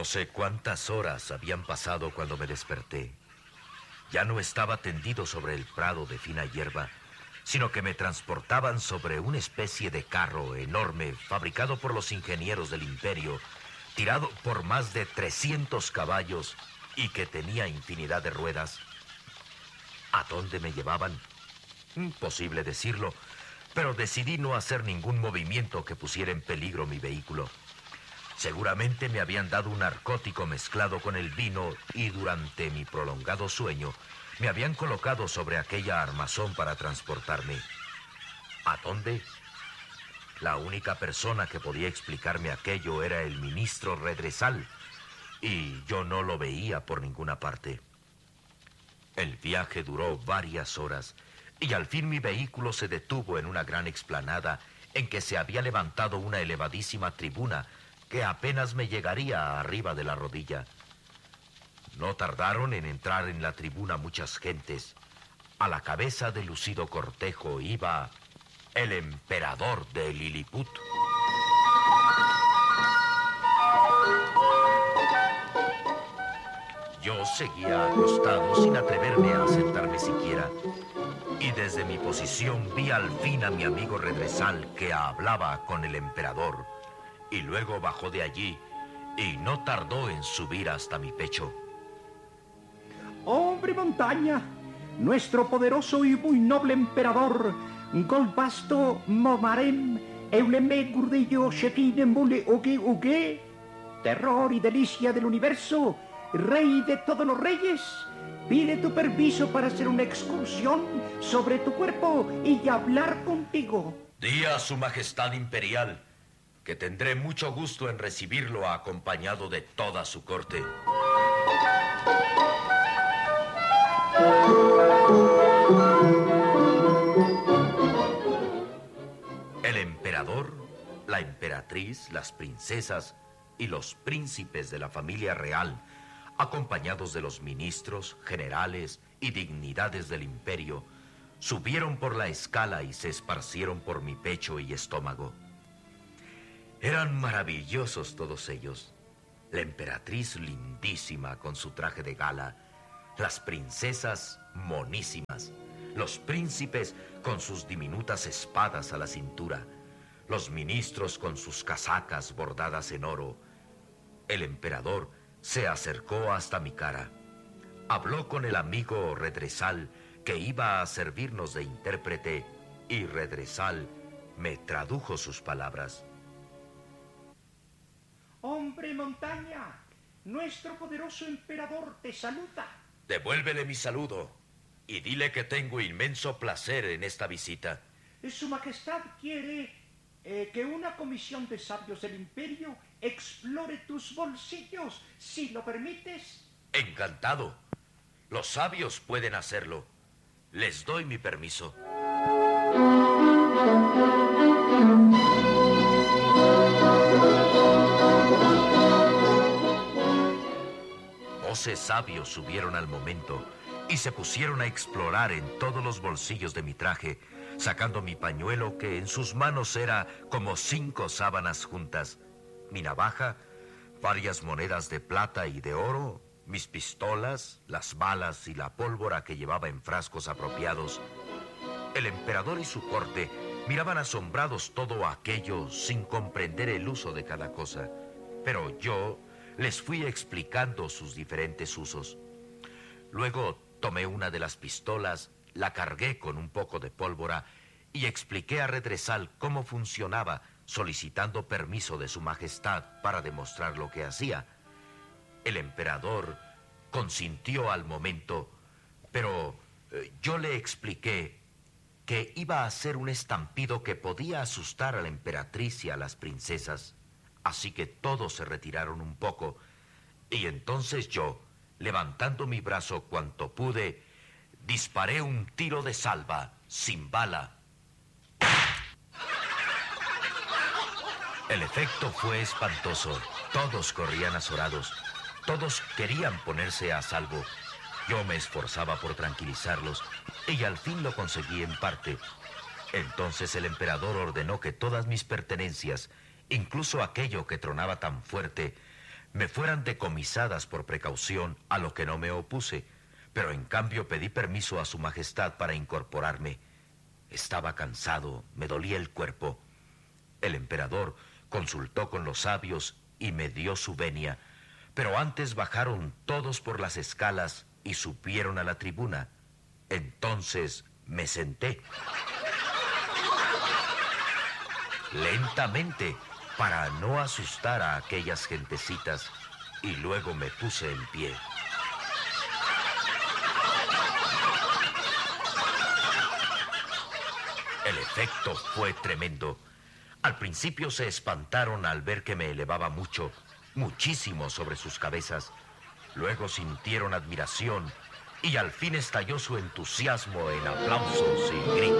No sé cuántas horas habían pasado cuando me desperté. Ya no estaba tendido sobre el prado de fina hierba, sino que me transportaban sobre una especie de carro enorme fabricado por los ingenieros del imperio, tirado por más de 300 caballos y que tenía infinidad de ruedas. ¿A dónde me llevaban? Imposible decirlo, pero decidí no hacer ningún movimiento que pusiera en peligro mi vehículo. Seguramente me habían dado un narcótico mezclado con el vino y durante mi prolongado sueño me habían colocado sobre aquella armazón para transportarme. ¿A dónde? La única persona que podía explicarme aquello era el ministro Redresal, y yo no lo veía por ninguna parte. El viaje duró varias horas, y al fin mi vehículo se detuvo en una gran explanada en que se había levantado una elevadísima tribuna que apenas me llegaría arriba de la rodilla. No tardaron en entrar en la tribuna muchas gentes. A la cabeza del lucido cortejo iba el emperador de Lilliput. Yo seguía acostado sin atreverme a sentarme siquiera. Y desde mi posición vi al fin a mi amigo Redresal que hablaba con el emperador. Y luego bajó de allí y no tardó en subir hasta mi pecho. Hombre montaña, nuestro poderoso y muy noble emperador, Golbasto Momarem, Euleme Gurdillo Shepine Mule Uge, terror y delicia del universo, rey de todos los reyes, pide tu permiso para hacer una excursión sobre tu cuerpo y hablar contigo. Di a su majestad imperial que tendré mucho gusto en recibirlo acompañado de toda su corte. El emperador, la emperatriz, las princesas y los príncipes de la familia real, acompañados de los ministros, generales y dignidades del imperio, subieron por la escala y se esparcieron por mi pecho y estómago. Eran maravillosos todos ellos. La emperatriz lindísima con su traje de gala, las princesas monísimas, los príncipes con sus diminutas espadas a la cintura, los ministros con sus casacas bordadas en oro. El emperador se acercó hasta mi cara. Habló con el amigo Redresal, que iba a servirnos de intérprete, y Redresal me tradujo sus palabras. Hombre montaña, nuestro poderoso emperador te saluda. Devuélvele mi saludo y dile que tengo inmenso placer en esta visita. Su majestad quiere que una comisión de sabios del imperio explore tus bolsillos, si lo permites. Encantado. Los sabios pueden hacerlo. Les doy mi permiso. Voces sabios subieron al momento y se pusieron a explorar en todos los bolsillos de mi traje, sacando mi pañuelo que en sus manos era como 5 sábanas juntas, mi navaja, varias monedas de plata y de oro, mis pistolas, las balas y la pólvora que llevaba en frascos apropiados. El emperador y su corte miraban asombrados todo aquello sin comprender el uso de cada cosa, pero yo les fui explicando sus diferentes usos. Luego tomé una de las pistolas, la cargué con un poco de pólvora y expliqué a Redresal cómo funcionaba, solicitando permiso de su majestad para demostrar lo que hacía. El emperador consintió al momento, pero yo le expliqué que iba a hacer un estampido que podía asustar a la emperatriz y a las princesas. Así que todos se retiraron un poco, y entonces yo, levantando mi brazo cuanto pude, disparé un tiro de salva, sin bala. El efecto fue espantoso. Todos corrían azorados. Todos querían ponerse a salvo. Yo me esforzaba por tranquilizarlos, y al fin lo conseguí en parte. Entonces el emperador ordenó que todas mis pertenencias, incluso aquello que tronaba tan fuerte, me fueran decomisadas por precaución, a lo que no me opuse, pero en cambio pedí permiso a su majestad para incorporarme. Estaba cansado, me dolía el cuerpo. El emperador consultó con los sabios y me dio su venia, pero antes bajaron todos por las escalas y subieron a la tribuna. Entonces me senté. Lentamente, para no asustar a aquellas gentecitas, y luego me puse en pie. El efecto fue tremendo. Al principio se espantaron al ver que me elevaba mucho, muchísimo sobre sus cabezas. Luego sintieron admiración y al fin estalló su entusiasmo en aplausos y gritos.